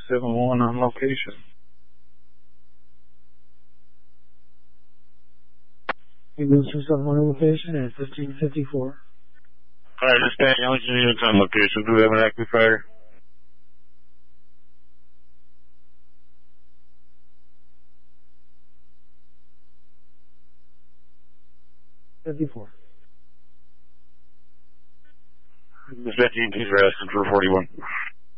671 on location. Eagle 671 on location at 1554. Alright, dispatch, how much units on location? Do we have an active fire? $54. Dispatch, EMTs are asking for 41.